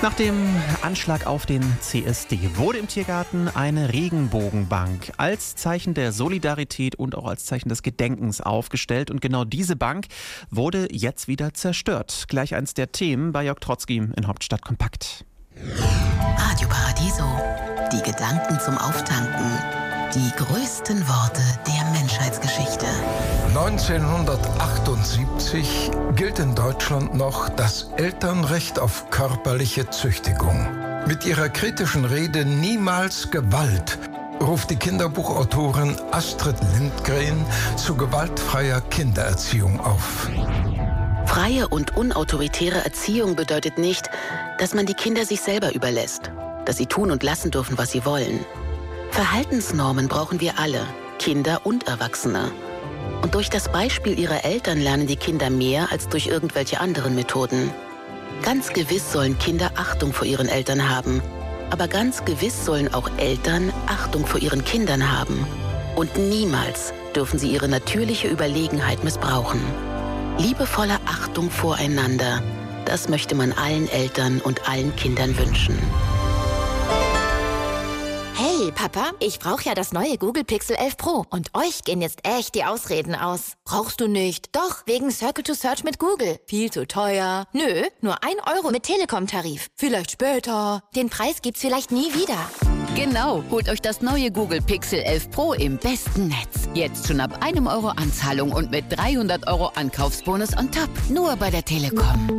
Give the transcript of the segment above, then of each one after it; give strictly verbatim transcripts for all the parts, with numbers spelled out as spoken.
Nach dem Anschlag auf den C S D wurde im Tiergarten eine Regenbogenbank als Zeichen der Solidarität und auch als Zeichen des Gedenkens aufgestellt. Und genau diese Bank wurde jetzt wieder zerstört. Gleich eins der Themen bei Jörg Trotzki in Hauptstadt Kompakt. Radio Paradiso. Die Gedanken zum Auftanken. Die größten Worte der Menschheitsgeschichte. neunzehnhundertachtundsiebzig gilt in Deutschland noch das Elternrecht auf körperliche Züchtigung. Mit ihrer kritischen Rede "Niemals Gewalt" ruft die Kinderbuchautorin Astrid Lindgren zu gewaltfreier Kindererziehung auf. Freie und unautoritäre Erziehung bedeutet nicht, dass man die Kinder sich selber überlässt, dass sie tun und lassen dürfen, was sie wollen. Verhaltensnormen brauchen wir alle, Kinder und Erwachsene. Und durch das Beispiel ihrer Eltern lernen die Kinder mehr als durch irgendwelche anderen Methoden. Ganz gewiss sollen Kinder Achtung vor ihren Eltern haben. Aber ganz gewiss sollen auch Eltern Achtung vor ihren Kindern haben. Und niemals dürfen sie ihre natürliche Überlegenheit missbrauchen. Liebevolle Achtung voreinander, das möchte man allen Eltern und allen Kindern wünschen. Hey, Papa, ich brauche ja das neue Google Pixel elf Pro. Und euch gehen jetzt echt die Ausreden aus. Brauchst du nicht? Doch, wegen Circle to Search mit Google. Viel zu teuer. Nö, nur ein Euro mit Telekom-Tarif. Vielleicht später. Den Preis gibt's vielleicht nie wieder. Genau, holt euch das neue Google Pixel elf Pro im besten Netz. Jetzt schon ab einem Euro Anzahlung und mit dreihundert Euro Ankaufsbonus on top. Nur bei der Telekom.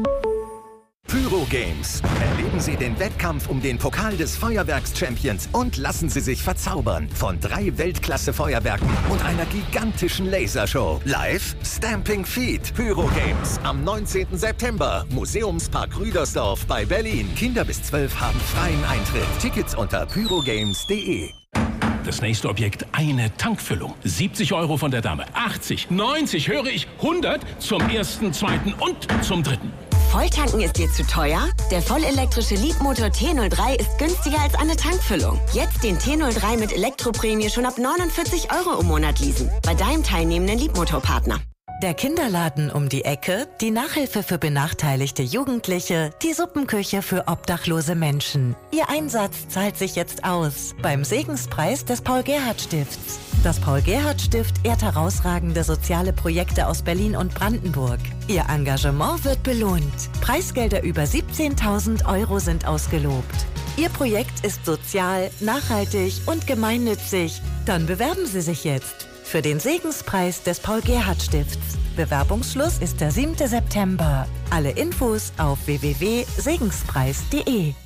Pyro Games. Erleben Sie den Wettkampf um den Pokal des Feuerwerks-Champions und lassen Sie sich verzaubern von drei Weltklasse-Feuerwerken und einer gigantischen Lasershow. Live Stamping Feet. Pyro Games am neunzehnten September. Museumspark Rüdersdorf bei Berlin. Kinder bis zwölf haben freien Eintritt. Tickets unter pyrogames punkt de. Das nächste Objekt, eine Tankfüllung. siebzig Euro von der Dame. achtzig, neunzig, höre ich, hundert zum ersten, zweiten und zum dritten. Volltanken ist dir zu teuer? Der vollelektrische Leapmotor T null drei ist günstiger als eine Tankfüllung. Jetzt den T null drei mit Elektroprämie schon ab neunundvierzig Euro im Monat leasen. Bei deinem teilnehmenden Leapmotor-Partner. Der Kinderladen um die Ecke, die Nachhilfe für benachteiligte Jugendliche, die Suppenküche für obdachlose Menschen. Ihr Einsatz zahlt sich jetzt aus beim Segenspreis des Paul-Gerhardt-Stifts. Das Paul-Gerhardt-Stift ehrt herausragende soziale Projekte aus Berlin und Brandenburg. Ihr Engagement wird belohnt. Preisgelder über siebzehntausend Euro sind ausgelobt. Ihr Projekt ist sozial, nachhaltig und gemeinnützig. Dann bewerben Sie sich jetzt für den Segenspreis des Paul-Gerhardt-Stifts. Bewerbungsschluss ist der siebte September. Alle Infos auf w w w punkt segenspreis punkt de.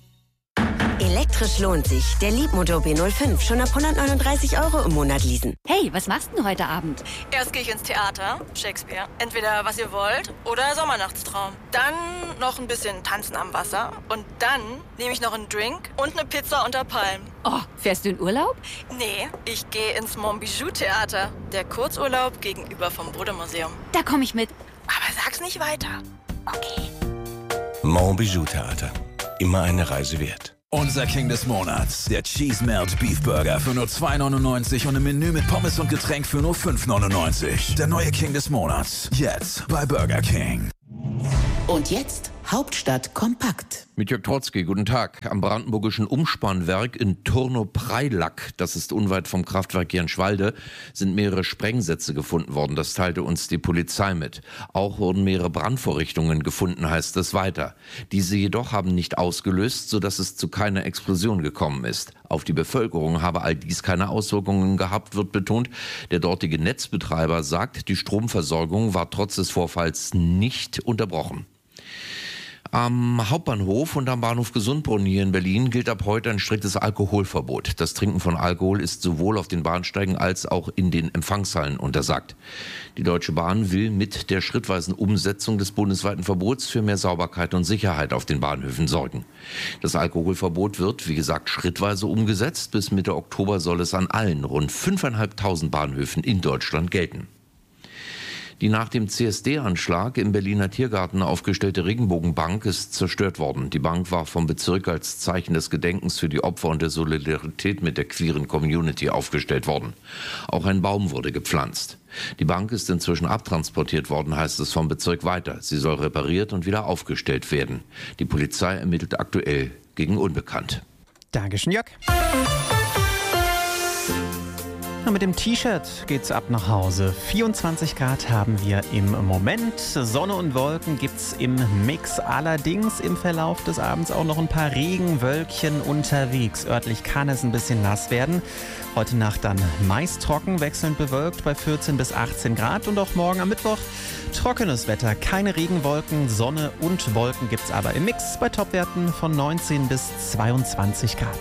Elektrisch lohnt sich. Der Leapmotor B null fünf schon ab hundertneununddreißig Euro im Monat leasen. Hey, was machst du heute Abend? Erst gehe ich ins Theater, Shakespeare. Entweder Was ihr wollt oder Sommernachtstraum. Dann noch ein bisschen Tanzen am Wasser. Und dann nehme ich noch einen Drink und eine Pizza unter Palmen. Oh, fährst du in Urlaub? Nee, ich gehe ins Montbijou-Theater. Der Kurzurlaub gegenüber vom Bode-Museum. Da komme ich mit. Aber sag's nicht weiter. Okay. Montbijou-Theater. Immer eine Reise wert. Unser King des Monats, der Cheese Melt Beef Burger für nur zwei neunundneunzig und ein Menü mit Pommes und Getränk für nur fünf neunundneunzig. Der neue King des Monats, jetzt bei Burger King. Und jetzt Hauptstadt Kompakt. Mit Jörg Trotzki, guten Tag. Am brandenburgischen Umspannwerk in Turnow-Preilack, das ist unweit vom Kraftwerk Jenschwalde, sind mehrere Sprengsätze gefunden worden. Das teilte uns die Polizei mit. Auch wurden mehrere Brandvorrichtungen gefunden, heißt es weiter. Diese jedoch haben nicht ausgelöst, sodass es zu keiner Explosion gekommen ist. Auf die Bevölkerung habe all dies keine Auswirkungen gehabt, wird betont. Der dortige Netzbetreiber sagt, die Stromversorgung war trotz des Vorfalls nicht unterbrochen. Am Hauptbahnhof und am Bahnhof Gesundbrunnen hier in Berlin gilt ab heute ein striktes Alkoholverbot. Das Trinken von Alkohol ist sowohl auf den Bahnsteigen als auch in den Empfangshallen untersagt. Die Deutsche Bahn will mit der schrittweisen Umsetzung des bundesweiten Verbots für mehr Sauberkeit und Sicherheit auf den Bahnhöfen sorgen. Das Alkoholverbot wird, wie gesagt, schrittweise umgesetzt. Bis Mitte Oktober soll es an allen rund fünftausendfünfhundert Bahnhöfen in Deutschland gelten. Die nach dem C S D-Anschlag im Berliner Tiergarten aufgestellte Regenbogenbank ist zerstört worden. Die Bank war vom Bezirk als Zeichen des Gedenkens für die Opfer und der Solidarität mit der queeren Community aufgestellt worden. Auch ein Baum wurde gepflanzt. Die Bank ist inzwischen abtransportiert worden, heißt es vom Bezirk weiter. Sie soll repariert und wieder aufgestellt werden. Die Polizei ermittelt aktuell gegen Unbekannt. Dankeschön, Jörg. Mit dem T-Shirt geht's ab nach Hause. vierundzwanzig Grad haben wir im Moment. Sonne und Wolken gibt's im Mix. Allerdings im Verlauf des Abends auch noch ein paar Regenwölkchen unterwegs. Örtlich kann es ein bisschen nass werden. Heute Nacht dann meist trocken, wechselnd bewölkt bei vierzehn bis achtzehn Grad. Und auch morgen am Mittwoch trockenes Wetter. Keine Regenwolken, Sonne und Wolken gibt's aber im Mix bei Topwerten von neunzehn bis zweiundzwanzig Grad.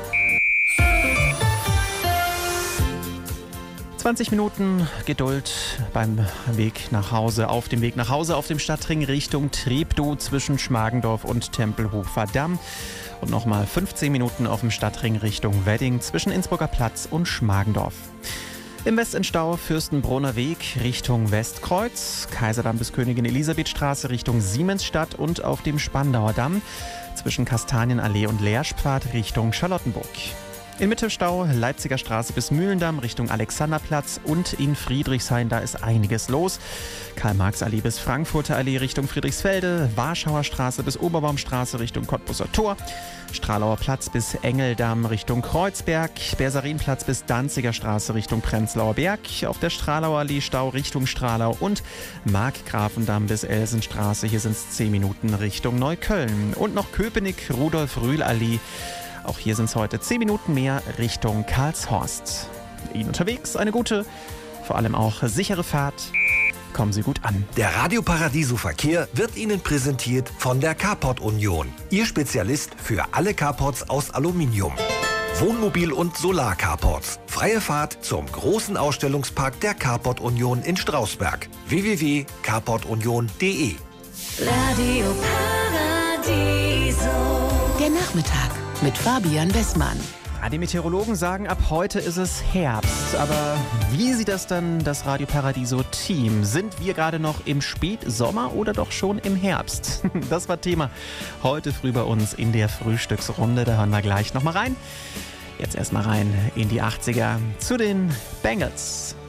zwanzig Minuten Geduld beim Weg nach Hause, auf dem Weg nach Hause auf dem Stadtring Richtung Treptow zwischen Schmargendorf und Tempelhofer Damm. Und nochmal fünfzehn Minuten auf dem Stadtring Richtung Wedding zwischen Innsbrucker Platz und Schmargendorf. Im Westendstau Fürstenbrunner Weg Richtung Westkreuz, Kaiserdamm bis Königin Elisabethstraße Richtung Siemensstadt und auf dem Spandauer Damm zwischen Kastanienallee und Leerspfad Richtung Charlottenburg. In Mittelstau, Leipziger Straße bis Mühlendamm Richtung Alexanderplatz und in Friedrichshain, da ist einiges los. Karl-Marx-Allee bis Frankfurter Allee Richtung Friedrichsfelde, Warschauer Straße bis Oberbaumstraße Richtung Cottbuser Tor, Stralauer Platz bis Engeldamm Richtung Kreuzberg, Bersarinplatz bis Danziger Straße Richtung Prenzlauer Berg, auf der Stralauer Allee Stau Richtung Stralau und Markgrafendamm bis Elsenstraße, hier sind es zehn Minuten Richtung Neukölln. Und noch Köpenick, Rudolf-Rühl-Allee. Auch hier sind es heute zehn Minuten mehr Richtung Karlshorst. Ihnen unterwegs eine gute, vor allem auch sichere Fahrt. Kommen Sie gut an. Der Radio Paradiso Verkehr wird Ihnen präsentiert von der Carport Union. Ihr Spezialist für alle Carports aus Aluminium. Wohnmobil- und Solar-Carports. Freie Fahrt zum großen Ausstellungspark der Carport Union in Strausberg. w w w punkt carport union punkt d e Radio Paradiso. Der Nachmittag mit Fabian Westmann. Die Meteorologen sagen, ab heute ist es Herbst. Aber wie sieht das dann das Radio Paradiso-Team? Sind wir gerade noch im Spätsommer oder doch schon im Herbst? Das war Thema heute früh bei uns in der Frühstücksrunde. Da hören wir gleich nochmal rein. Jetzt erstmal rein in die achtziger zu den Bengals.